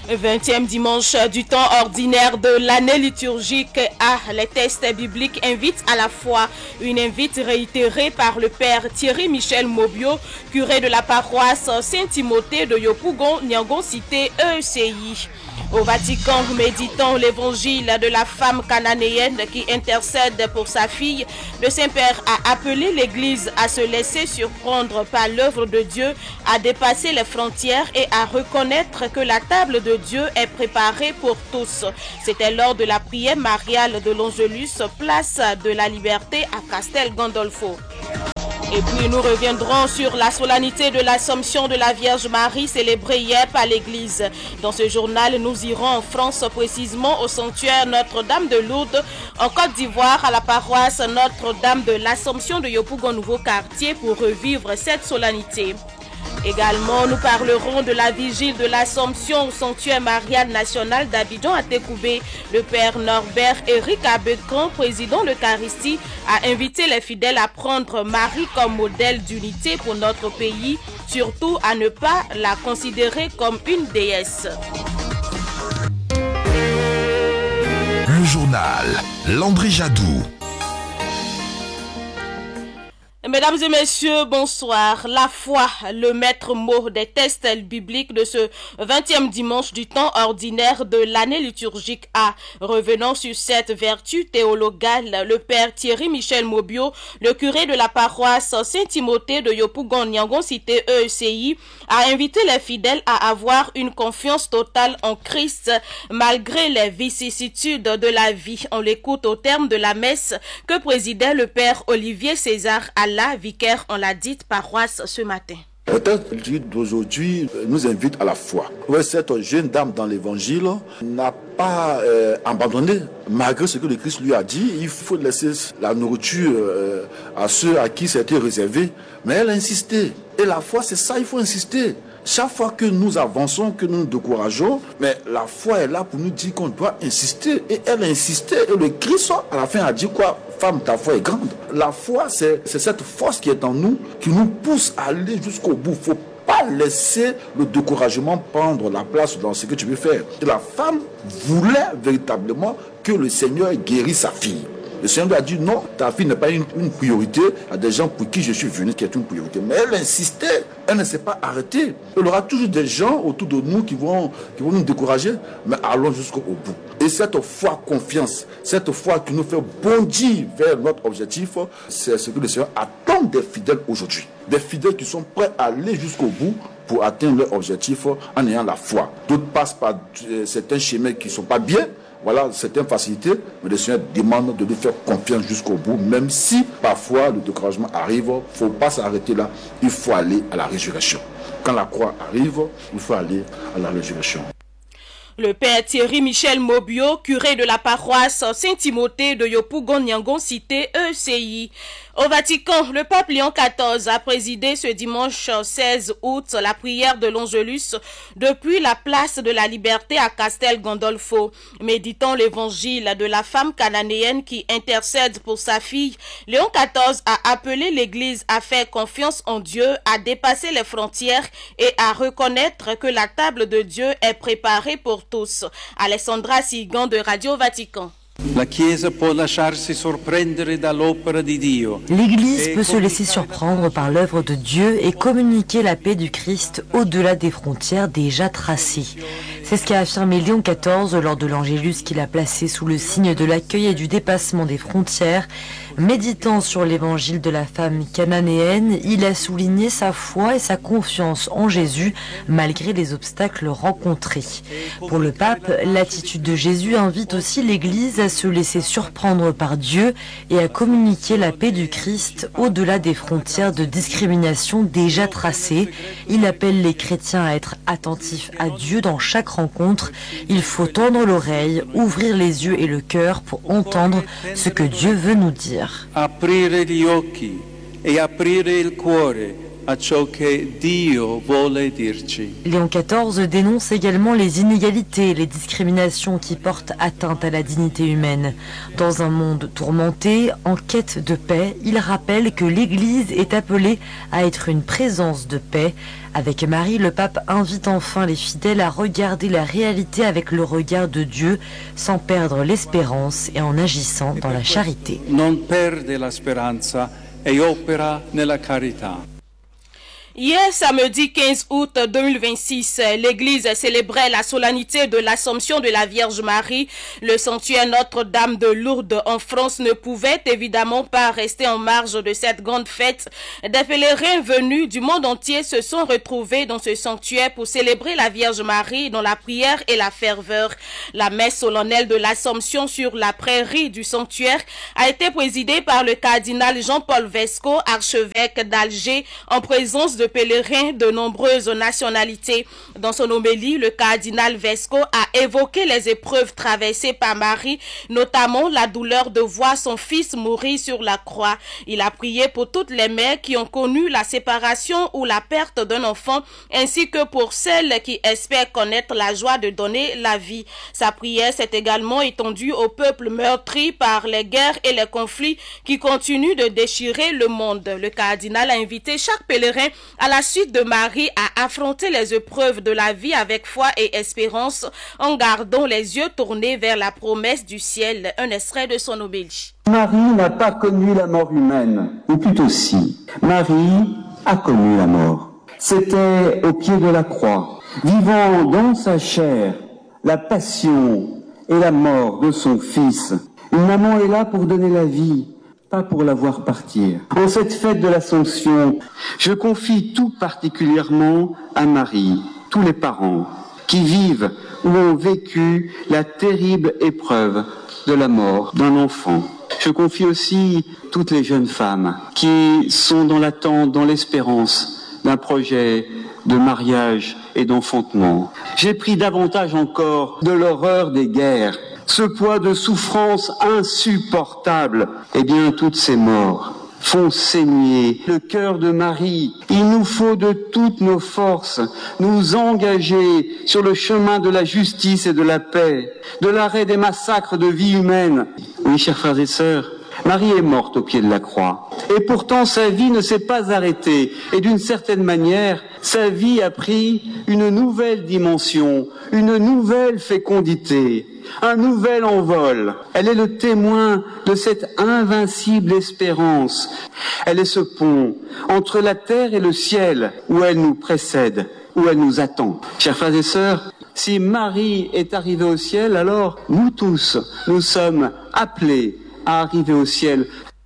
20e dimanche du temps ordinaire de l'année liturgique A. Les textes bibliques invitent à la foi. Une invite réitérée par le père Thierry Michel Mobio, curé de la paroisse Saint-Timothée de Yopougon, Niangon Cité ECI. Au Vatican, méditant l'évangile de la femme cananéenne qui intercède pour sa fille, le Saint-Père a appelé l'Église à se laisser surprendre par l'œuvre de Dieu, à dépasser les frontières et à reconnaître que la table de Dieu est préparée pour tous. C'était lors de la prière mariale de l'Angelus, place de la Liberté à Castel Gandolfo. Et puis nous reviendrons sur la solennité de l'Assomption de la Vierge Marie célébrée hier par l'Église. Dans ce journal, nous irons en France, précisément au sanctuaire Notre-Dame de Lourdes, en Côte d'Ivoire, à la paroisse Notre-Dame de l'Assomption de Yopougon Nouveau Quartier pour revivre cette solennité. Également, nous parlerons de la vigile de l'Assomption au sanctuaire marial national d'Abidjan à Tékoubé. Le père Norbert Éric Abécan, président de l'Eucharistie, a invité les fidèles à prendre Marie comme modèle d'unité pour notre pays, surtout à ne pas la considérer comme une déesse. Le journal, Landry Jadou. Mesdames et messieurs, bonsoir. La foi, le maître mot des textes bibliques de ce 20e dimanche du temps ordinaire de l'année liturgique A. Revenant sur cette vertu théologale, le père Thierry Michel Mobio, le curé de la paroisse Saint-Timothée de Yopougon Niangon Cité ECI, a invité les fidèles à avoir une confiance totale en Christ malgré les vicissitudes de la vie. On l'écoute au terme de la messe que présidait le père Olivier César Allah, vicaire en la dite paroisse ce matin. Le texte d'aujourd'hui nous invite à la foi. Cette jeune dame dans l'évangile n'a pas abandonné, malgré ce que le Christ lui a dit. Il faut laisser la nourriture à ceux à qui c'était réservé. Mais elle a insisté. Et la foi, c'est ça, il faut insister. Chaque fois que nous avançons, que nous nous décourageons, mais la foi est là pour nous dire qu'on doit insister. Et elle a insisté. Et le Christ, à la fin, a dit quoi? Femme, ta foi est grande. La foi, c'est cette force qui est en nous, qui nous pousse à aller jusqu'au bout. Il ne faut pas laisser le découragement prendre la place dans ce que tu veux faire. Et la femme voulait véritablement que le Seigneur guérisse sa fille. Le Seigneur lui a dit non, ta fille n'est pas une priorité. Il y a des gens pour qui je suis venu qui est une priorité. Mais elle insistait, elle ne s'est pas arrêtée. Il y aura toujours des gens autour de nous qui vont nous décourager, mais allons jusqu'au bout. Et cette foi, confiance, cette foi qui nous fait bondir vers notre objectif, c'est ce que le Seigneur attend des fidèles aujourd'hui. Des fidèles qui sont prêts à aller jusqu'au bout pour atteindre leur objectif en ayant la foi. D'autres passent par certains chemins qui ne sont pas bien. Voilà certaines facilités, mais le Seigneur demande de lui faire confiance jusqu'au bout, même si parfois le découragement arrive, il ne faut pas s'arrêter là, il faut aller à la résurrection. Quand la croix arrive, il faut aller à la résurrection. Le père Thierry Michel Mobio, curé de la paroisse Saint-Timothée de Yopougon Niangon Cité ECI. Au Vatican, le pape Léon XIV a présidé ce dimanche 16 août la prière de l'Angelus depuis la place de la Liberté à Castel Gandolfo. Méditant l'évangile de la femme cananéenne qui intercède pour sa fille, Léon XIV a appelé l'Église à faire confiance en Dieu, à dépasser les frontières et à reconnaître que la table de Dieu est préparée pour tous. Alessandra Sigan de Radio Vatican. L'Église peut se laisser surprendre par l'œuvre de Dieu et communiquer la paix du Christ au-delà des frontières déjà tracées. C'est ce qu'a affirmé Léon XIV lors de l'Angélus qu'il a placé sous le signe de l'accueil et du dépassement des frontières. Méditant sur l'évangile de la femme cananéenne, il a souligné sa foi et sa confiance en Jésus malgré les obstacles rencontrés. Pour le pape, l'attitude de Jésus invite aussi l'Église à se laisser surprendre par Dieu et à communiquer la paix du Christ au-delà des frontières de discrimination déjà tracées. Il appelle les chrétiens à être attentifs à Dieu dans chaque rencontre. Il faut tendre l'oreille, ouvrir les yeux et le cœur pour entendre ce que Dieu veut nous dire. Aprire gli occhi e aprire il cuore a ciò che Dio vuole dirci. Léon XIV dénonce également les inégalités et les discriminations qui portent atteinte à la dignité humaine. Dans un monde tourmenté, en quête de paix, il rappelle que l'Église est appelée à être une présence de paix. Avec Marie, le pape invite enfin les fidèles à regarder la réalité avec le regard de Dieu, sans perdre l'espérance et en agissant dans la charité. Non perde la speranza e opera nella carità. Hier, samedi 15 août 2026, l'Église célébrait la solennité de l'Assomption de la Vierge Marie. Le sanctuaire Notre-Dame de Lourdes en France ne pouvait évidemment pas rester en marge de cette grande fête. Des pèlerins venus du monde entier se sont retrouvés dans ce sanctuaire pour célébrer la Vierge Marie dans la prière et la ferveur. La messe solennelle de l'Assomption sur la prairie du sanctuaire a été présidée par le cardinal Jean-Paul Vesco, archevêque d'Alger, en présence de pèlerins de nombreuses nationalités. Dans son homélie, le cardinal Vesco a évoqué les épreuves traversées par Marie, notamment la douleur de voir son fils mourir sur la croix. Il a prié pour toutes les mères qui ont connu la séparation ou la perte d'un enfant, ainsi que pour celles qui espèrent connaître la joie de donner la vie. Sa prière s'est également étendue au peuple meurtri par les guerres et les conflits qui continuent de déchirer le monde. Le cardinal a invité chaque pèlerin à la suite de Marie à affronter les épreuves de la vie avec foi et espérance en gardant les yeux tournés vers la promesse du ciel. Un extrait de son homélie. Marie n'a pas connu la mort humaine, ou plutôt si. Marie a connu la mort. C'était au pied de la croix, vivant dans sa chair la passion et la mort de son fils. Une maman est là pour donner la vie, pas pour la voir partir. En cette fête de l'Assomption, je confie tout particulièrement à Marie, tous les parents qui vivent ou ont vécu la terrible épreuve de la mort d'un enfant. Je confie aussi toutes les jeunes femmes qui sont dans l'attente, dans l'espérance d'un projet de mariage et d'enfantement. J'ai pris davantage encore de l'horreur des guerres, ce poids de souffrance insupportable. Eh bien, toutes ces morts font saigner le cœur de Marie. Il nous faut de toutes nos forces nous engager sur le chemin de la justice et de la paix, de l'arrêt des massacres de vie humaine. Oui, chers frères et sœurs, Marie est morte au pied de la croix. Et pourtant, sa vie ne s'est pas arrêtée. Et d'une certaine manière, sa vie a pris une nouvelle dimension, une nouvelle fécondité, un nouvel envol. Elle est le témoin de cette invincible espérance. Elle est ce pont entre la terre et le ciel, où elle nous précède, où elle nous attend. Chers frères et sœurs, si Marie est arrivée au ciel, alors nous tous, nous sommes appelés à arriver au ciel.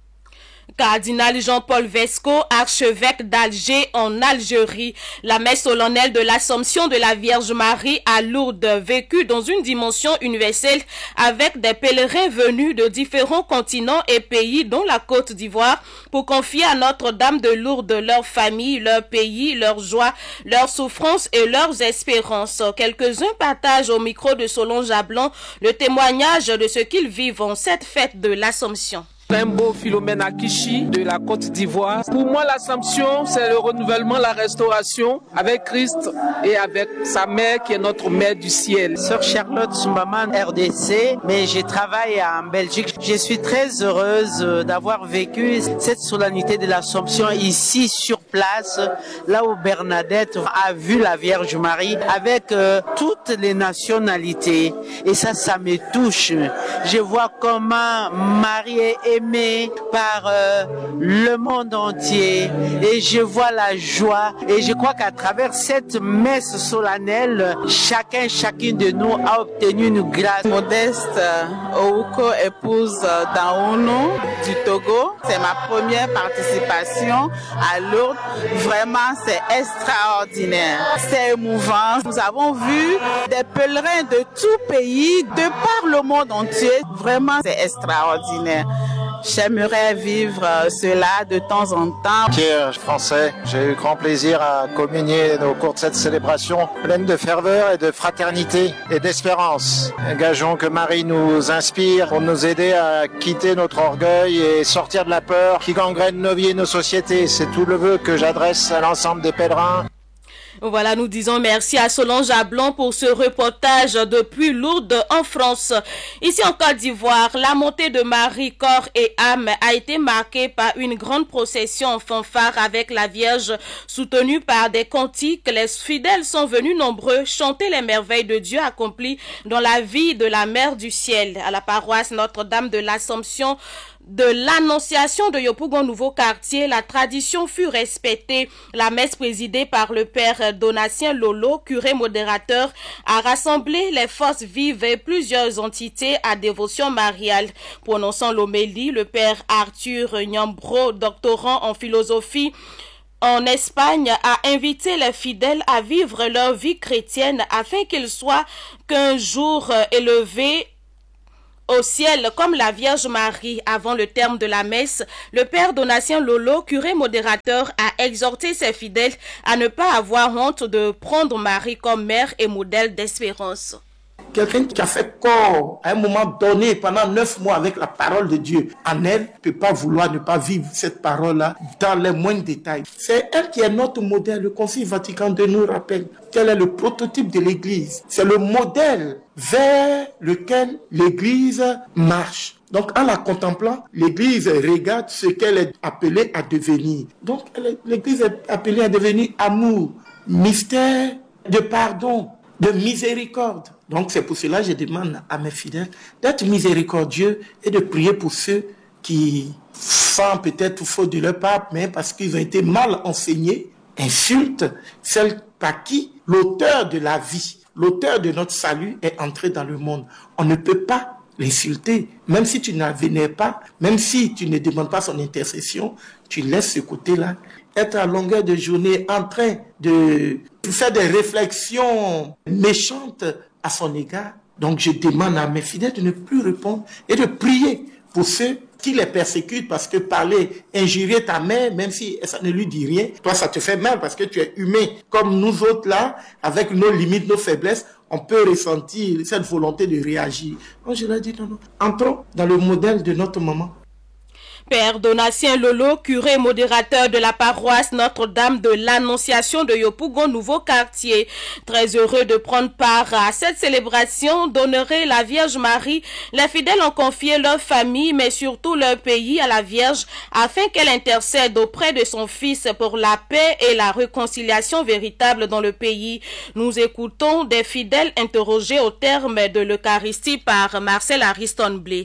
Cardinal Jean-Paul Vesco, archevêque d'Alger en Algérie. La messe solennelle de l'Assomption de la Vierge Marie à Lourdes, vécue dans une dimension universelle avec des pèlerins venus de différents continents et pays, dont la Côte d'Ivoire, pour confier à Notre-Dame de Lourdes leur famille, leur pays, leurs joies, leurs souffrances et leurs espérances. Quelques-uns partagent au micro de Solange Jablon le témoignage de ce qu'ils vivent en cette fête de l'Assomption. Rimbaud Philomène Akishi de la Côte d'Ivoire. Pour moi, l'Assomption, c'est le renouvellement, la restauration avec Christ et avec sa mère qui est notre mère du ciel. Sœur Charlotte Sumbaman, RDC, mais je travaille en Belgique. Je suis très heureuse d'avoir vécu cette solennité de l'Assomption ici sur place, là où Bernadette a vu la Vierge Marie avec toutes les nationalités. Et ça me touche. Je vois comment Marie est aimé par le monde entier et je vois la joie et je crois qu'à travers cette messe solennelle, chacune de nous a obtenu une grâce. Modeste Ouko, épouse d'Aono du Togo. C'est ma première participation à Lourdes. Vraiment, c'est extraordinaire. C'est émouvant. Nous avons vu des pèlerins de tout pays, de par le monde entier. Vraiment, c'est extraordinaire. J'aimerais vivre cela de temps en temps. Français, j'ai eu grand plaisir à communier au cours de cette célébration pleine de ferveur et de fraternité et d'espérance. Gageons que Marie nous inspire pour nous aider à quitter notre orgueil et sortir de la peur qui gangrène nos vies et nos sociétés. C'est tout le vœu que j'adresse à l'ensemble des pèlerins. Voilà, nous disons merci à Solange Ablon pour ce reportage depuis Lourdes en France. Ici en Côte d'Ivoire, la montée de Marie, corps et âme a été marquée par une grande procession en fanfare avec la Vierge soutenue par des cantiques. Les fidèles sont venus nombreux chanter les merveilles de Dieu accomplies dans la vie de la Mère du Ciel. À la paroisse Notre-Dame de l'Assomption de l'Annonciation de Yopougon Nouveau Quartier, la tradition fut respectée. La messe présidée par le père Donatien Lolo, curé modérateur, a rassemblé les forces vives et plusieurs entités à dévotion mariale. Prononçant l'homélie, le père Arthur Nyambro, doctorant en philosophie en Espagne, a invité les fidèles à vivre leur vie chrétienne afin qu'ils soient qu'un jour élevés au ciel comme la Vierge Marie. Avant le terme de la messe, le père Donatien Lolo, curé modérateur, a exhorté ses fidèles à ne pas avoir honte de prendre Marie comme mère et modèle d'espérance. Quelqu'un qui a fait corps à un moment donné pendant 9 mois avec la parole de Dieu en elle ne peut pas vouloir ne pas vivre cette parole-là dans les moindres détails. C'est elle qui est notre modèle. Le Concile Vatican II nous rappelle qu'elle est le prototype de l'Église. C'est le modèle vers lequel l'Église marche. Donc, en la contemplant, l'Église regarde ce qu'elle est appelée à devenir. Donc, l'Église est appelée à devenir amour, mystère de pardon, de miséricorde. Donc, c'est pour cela que je demande à mes fidèles d'être miséricordieux et de prier pour ceux qui, sans peut-être faute de leur part, mais parce qu'ils ont été mal enseignés, insultent celle par qui l'auteur de la vie, l'auteur de notre salut est entré dans le monde. On ne peut pas l'insulter, même si tu n'en venais pas, même si tu ne demandes pas son intercession, tu laisses ce côté-là. Être à longueur de journée en train de faire des réflexions méchantes à son égard. Donc je demande à mes fidèles de ne plus répondre et de prier pour ceux qui les persécutent, parce que parler, injurier ta mère, même si ça ne lui dit rien, toi ça te fait mal parce que tu es humain. Comme nous autres là, avec nos limites, nos faiblesses, on peut ressentir cette volonté de réagir. Donc je leur dis non. Entrons dans le modèle de notre maman. Père Donatien Lolo, curé modérateur de la paroisse Notre-Dame de l'Annonciation de Yopougon Nouveau Quartier, très heureux de prendre part à cette célébration d'honorer la Vierge Marie. Les fidèles ont confié leur famille, mais surtout leur pays à la Vierge, afin qu'elle intercède auprès de son Fils pour la paix et la réconciliation véritable dans le pays. Nous écoutons des fidèles interrogés au terme de l'Eucharistie par Marcel Ariston Blé.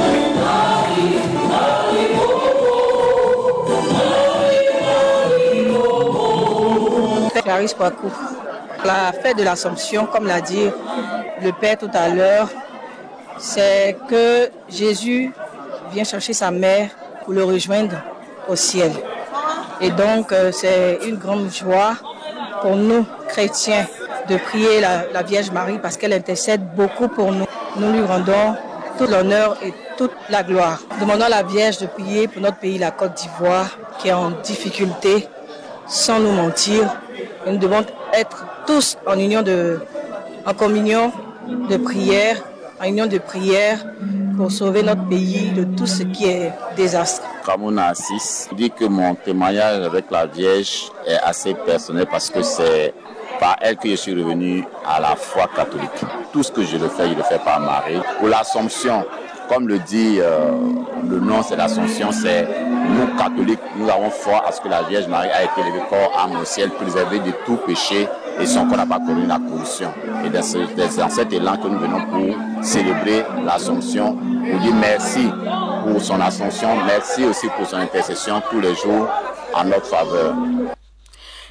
Clarisse Poicou. La fête de l'Assomption, comme l'a dit le Père tout à l'heure, c'est que Jésus vient chercher sa mère pour le rejoindre au ciel. Et donc, c'est une grande joie pour nous, chrétiens, de prier la Vierge Marie parce qu'elle intercède beaucoup pour nous. Nous lui rendons tout l'honneur et toute la gloire. Demandons à la Vierge de prier pour notre pays, la Côte d'Ivoire, qui est en difficulté, sans nous mentir. Et nous devons être tous en communion de prière, en union de prière pour sauver notre pays de tout ce qui est désastre. Kamouna Assis dit que mon témoignage avec la Vierge est assez personnel parce que c'est par elle que je suis revenu à la foi catholique. Tout ce que je le fais par Marie. Pour l'Assomption, comme le dit le nom, c'est l'Assomption, c'est nous catholiques, nous avons foi à ce que la Vierge Marie a été élevée corps, âme au ciel, préservée de tout péché et son corps n'a pas connu la corruption. Et dans cet élan que nous venons pour célébrer l'Assomption, pour dire merci pour son Assomption, merci aussi pour son intercession tous les jours en notre faveur.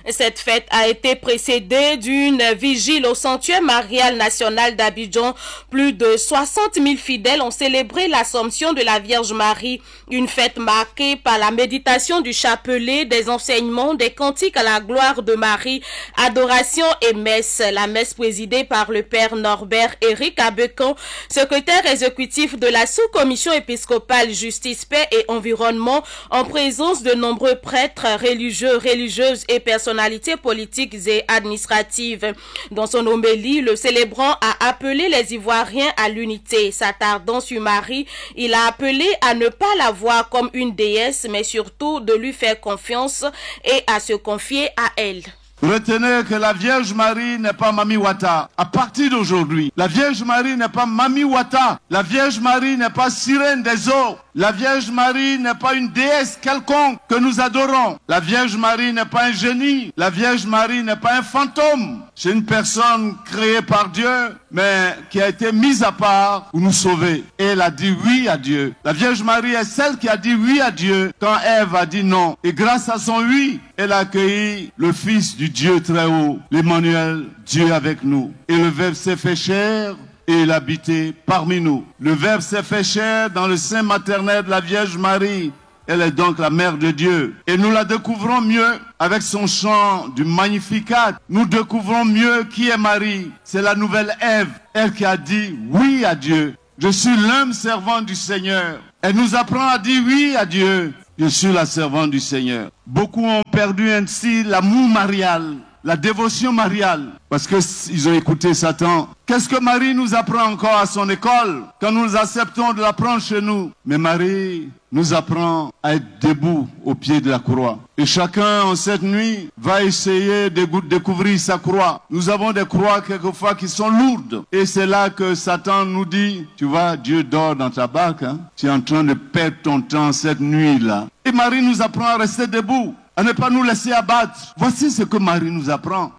Cette fête a été précédée d'une vigile au sanctuaire marial national d'Abidjan. Plus de 60 000 fidèles ont célébré l'Assomption de la Vierge Marie. Une fête marquée par la méditation du chapelet, des enseignements, des cantiques à la gloire de Marie, adoration et messe. La messe présidée par le père Norbert Éric Abekan, secrétaire exécutif de la sous-commission épiscopale Justice, Paix et Environnement, en présence de nombreux prêtres, religieux, religieuses et personnalités politiques et administratives. Dans son homélie, le célébrant a appelé les Ivoiriens à l'unité. S'attardant sur Marie, il a appelé à ne pas la voir comme une déesse, mais surtout de lui faire confiance et à se confier à elle. Retenez que la Vierge Marie n'est pas Mami Wata. À partir d'aujourd'hui, la Vierge Marie n'est pas Mami Wata. La Vierge Marie n'est pas sirène des eaux. La Vierge Marie n'est pas une déesse quelconque que nous adorons. La Vierge Marie n'est pas un génie. La Vierge Marie n'est pas un fantôme. C'est une personne créée par Dieu, mais qui a été mise à part pour nous sauver. Et elle a dit oui à Dieu. La Vierge Marie est celle qui a dit oui à Dieu quand Ève a dit non. Et grâce à son oui, elle a accueilli le Fils du Dieu très haut, l'Emmanuel, Dieu avec nous. Et le Verbe s'est fait chair et il habitait parmi nous. Le Verbe s'est fait chair dans le sein maternel de la Vierge Marie. Elle est donc la mère de Dieu. Et nous la découvrons mieux avec son chant du Magnificat. Nous découvrons mieux qui est Marie. C'est la nouvelle Ève, elle qui a dit oui à Dieu. Je suis l'homme servant du Seigneur. Elle nous apprend à dire oui à Dieu. Je suis la servante du Seigneur. Beaucoup ont perdu ainsi l'amour marial, la dévotion mariale, parce qu'ils ont écouté Satan. Qu'est-ce que Marie nous apprend encore à son école quand nous acceptons de l'apprendre chez nous? Mais Marie nous apprend à être debout au pied de la croix. Et chacun en cette nuit va essayer de découvrir sa croix. Nous avons des croix quelquefois qui sont lourdes. Et c'est là que Satan nous dit, tu vois, Dieu dort dans ta barque. Hein? Tu es en train de perdre ton temps cette nuit-là. Et Marie nous apprend à rester debout, à ne pas nous laisser abattre. Voici ce que Marie nous apprend.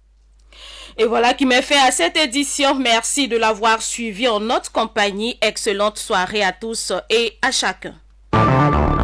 Et voilà qui met fin à cette édition. Merci de l'avoir suivi en notre compagnie. Excellente soirée à tous et à chacun.